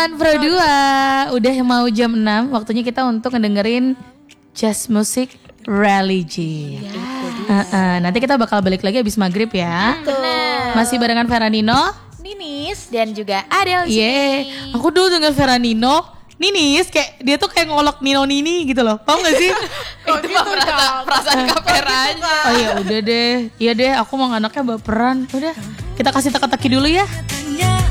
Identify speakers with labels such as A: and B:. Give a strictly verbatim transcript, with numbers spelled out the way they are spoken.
A: Sobat Pro dua, udah mau jam enam, waktunya kita untuk ngedengerin Just Music Religi.
B: Ya,
A: uh, uh, nanti kita bakal balik lagi abis maghrib ya.
B: Bener.
A: Masih barengan Veranino,
B: Ninis dan juga Adel di
A: yeah.
B: sini.
A: Aku dulu denger Veranino, Ninis kayak dia tuh kayak ngolok Nino Nini gitu loh. Paham gak sih?
B: Itu mah perasaan, perasaan kaperanya.
A: Oh ya udah deh, iya deh. Aku mau anaknya baperan. Udah, kita kasih teka-teki dulu ya.